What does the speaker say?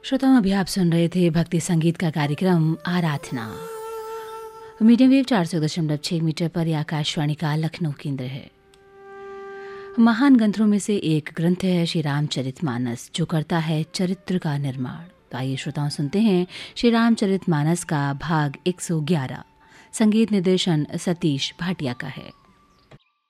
श्रोताओं, अभी आप सुन रहे थे भक्ति संगीत का कार्यक्रम आराधना। मीडियम वेव 400.6 मीटर पर यह आकाशवाणी का लखनऊ केंद्र है। महान ग्रंथों में से एक ग्रंथ है श्री रामचरितमानस, जो करता है चरित्र का निर्माण। तो आइए श्रोताओं सुनते हैं श्री रामचरितमानस का भाग 111। संगीत निर्देशन सतीश भाटिया का है।